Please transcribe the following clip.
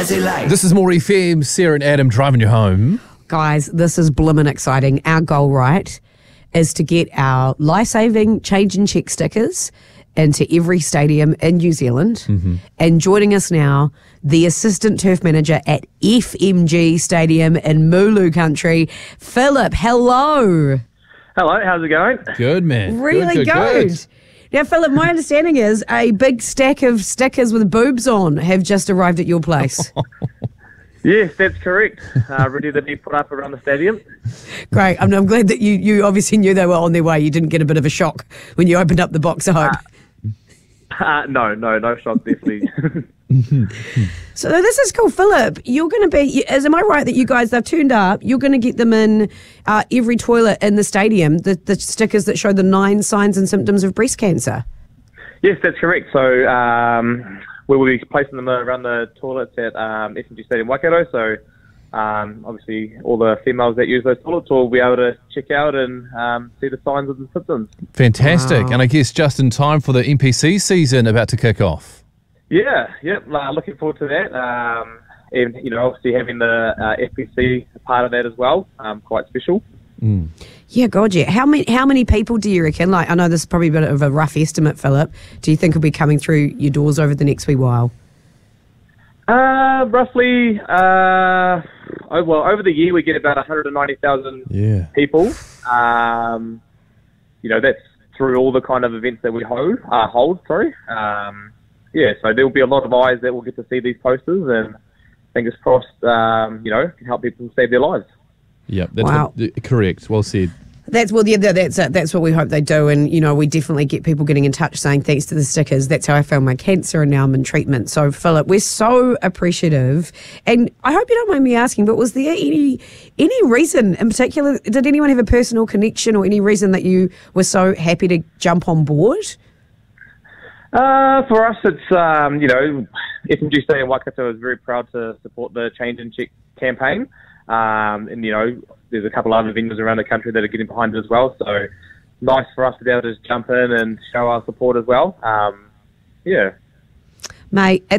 Tassie Life. This is More FM, Sarah and Adam driving you home. Guys, this is blimmin' exciting. Our goal, right, is to get our life-saving change and check stickers into every stadium in New Zealand. And joining us now, the assistant turf manager at FMG Stadium in Mooloo Country, Philip. Hello. Hello, how's it going? Good, man. Really good. Now, Philip, my understanding is a big stack of stickers with boobs on have just arrived at your place. Yes, that's correct. Ready to be put up around the stadium. Great. I'm glad that you obviously knew they were on their way. You didn't get a bit of a shock when you opened up the box, I hope. No shock, definitely. So this is cool. Philip, you're going to be, am I right that you guys, they've turned up, you're going to get them in every toilet in the stadium, the stickers that show the 9 signs and symptoms of breast cancer? Yes, that's correct. So we will be placing them around the toilets at FMG Stadium Waikato. So obviously all the females that use those toilets will be able to check out and see the signs of the symptoms. Fantastic. Wow. And I guess just in time for the NPC season about to kick off. Looking forward to that. And, obviously having the FPC part of that as well, quite special. Yeah, God, yeah. How many people do you reckon? Like, I know this is probably a bit of a rough estimate, Philip. Do you think will be coming through your doors over the next wee while? Roughly, over the year we get about 190,000 people. That's through all the kind of events that we hold. So there will be a lot of eyes that will get to see these posters, and fingers crossed, can help people save their lives. Yep, that's Wow. Correct. Well said. That's what we hope they do, and we definitely get people getting in touch saying thanks to the stickers. That's how I found my cancer, and now I'm in treatment. So Philip, we're so appreciative, and I hope you don't mind me asking, but was there any reason in particular? Did anyone have a personal connection, or any reason that you were so happy to jump on board? For us, it's FMG Stadium Waikato is very proud to support the Change and Check campaign. There's a couple other venues around the country that are getting behind it as well. So nice for us to be able to just jump in and show our support as well. Mate,